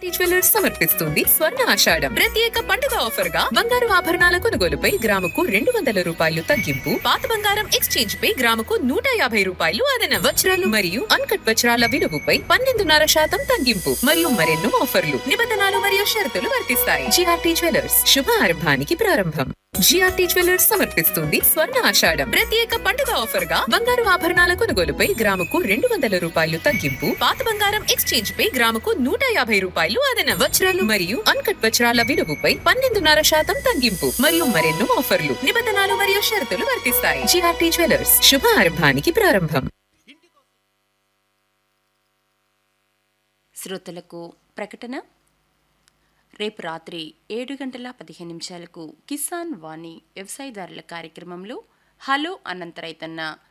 Jewellers సమర్పిస్తుంది స్వర్ణ ఆషాఢం ప్రత్యేక పండుగ ఆఫర్ గా బంగారు ఆభరణాల కొనుగోలుపై గ్రాముకు 200 రూపాయలు తగ్గింపు, పాత బంగారం ఎక్స్చేంజ్ పై గ్రాముకు 150 రూపాయలు అదనం, వజ్రాలు మరియు అన్కట్ వజ్రాల విలువపై 12.5% తగ్గింపు మరియు మరెన్నో ఆఫర్లు, నిబంధనలు మరియు షరతులు వర్తిస్తాయి. జిఆర్టీ జ్యువెలర్స్ శుభ ఆరంభానికి ప్రారంభం. జిఆర్టీ జ్యువెలర్స్ సమర్పిస్తుంది స్వర్ణ ఆషాఢం ప్రత్యేక పండుగ ఆఫర్ గా బంగారు ఆభరణాల కొనుగోలుపై గ్రాముకు 200 రూపాయలు తగ్గింపు, పాత బంగారం ఎక్స్చేంజ్ పై గ్రాముకు 150 రూపాయలు అదనం, వజ్రాలు మరియు అన్కట్ వజ్రాల విలువపై 12.5% తగ్గింపు మరియు మరెన్నో ఆఫర్లు, నిబంధనలు మరియు షరతులు వర్తిస్తాయి. జిఆర్టీ జ్యువెలర్స్ శుభ ఆరంభానికి ప్రారంభం. శ్రోతలకు ప్రకటన. రేపు రాత్రి 7:15 కిసాన్ వాణి వ్యవసాయదారుల కార్యక్రమంలో హలో అనంత రైతన్న